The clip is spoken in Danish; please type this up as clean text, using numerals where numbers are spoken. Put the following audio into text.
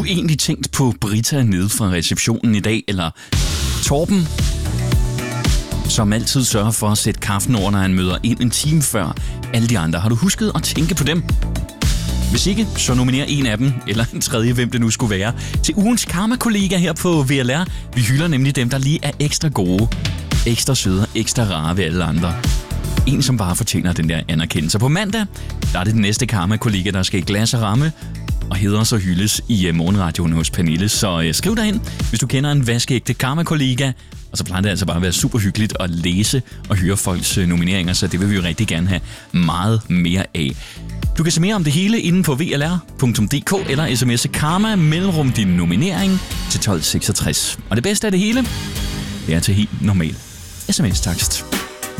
du egentlig tænkt på Britta nede fra receptionen i dag, eller Torben, som altid sørger for at sætte kaffen over, når han møder ind en time før alle de andre? Har du husket at tænke på dem? Hvis ikke, så nominer en af dem, eller en tredje, hvem det nu skulle være, til ugens Karma-kollega her på VLR. Vi hylder nemlig dem, der lige er ekstra gode, ekstra søde, ekstra rare ved alle andre. En, som bare fortjener den der anerkendelse. På mandag, der er det den næste Karma-kollega, der skal i glas og ramme, og hedder og hyldes i morgenradioen hos Pernille. Så skriv dig ind, hvis du kender en vaskeægte Karma-kollega. Og så plejer det altså bare at være super hyggeligt at læse og høre folks nomineringer, så det vil vi jo rigtig gerne have meget mere af. Du kan se mere om det hele inde på vlr.dk eller sms'e Karma mellemrum din nominering til 1266. Og det bedste af det hele, det er til helt normal sms-takst.